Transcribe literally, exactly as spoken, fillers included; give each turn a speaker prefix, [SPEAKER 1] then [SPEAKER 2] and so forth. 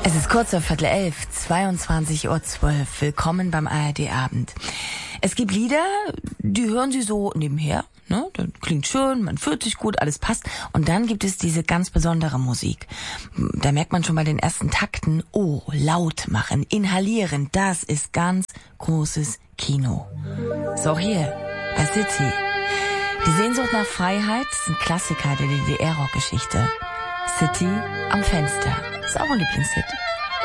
[SPEAKER 1] Es ist kurz vor Viertel elf, zweiundzwanzig Uhr zwölf. Willkommen beim A R D-Abend. Es gibt Lieder, die hören Sie so nebenher. Ne? Das klingt schön, man fühlt sich gut, alles passt. Und dann gibt es diese ganz besondere Musik. Da merkt man schon bei den ersten Takten, oh, laut machen, inhalieren, das ist ganz großes Kino. So hier, bei City. Die Sehnsucht nach Freiheit ist ein Klassiker der D D R-Rockgeschichte. City am Fenster. Ist auch ein Lieblingshit.